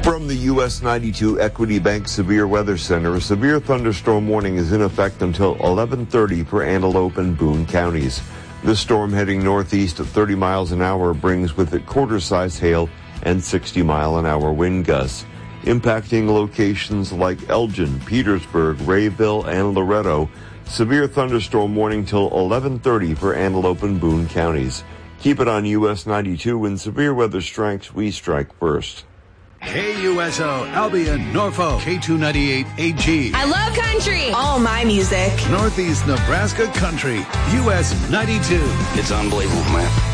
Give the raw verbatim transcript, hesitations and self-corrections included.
From the U S ninety-two Equity Bank Severe Weather Center, a severe thunderstorm warning is in effect until eleven thirty for Antelope and Boone counties. This storm heading northeast at thirty miles an hour brings with it quarter-size hail and sixty mile an hour wind gusts, impacting locations like Elgin, Petersburg, Rayville, and Loretto. Severe thunderstorm warning till eleven thirty for Antelope and Boone counties. Keep it on U S ninety-two. When severe weather strikes, we strike first. K U S O, Albion, Norfolk, K two ninety-eight A G. I love country. All my music. Northeast Nebraska Country, U S ninety-two. It's unbelievable, man.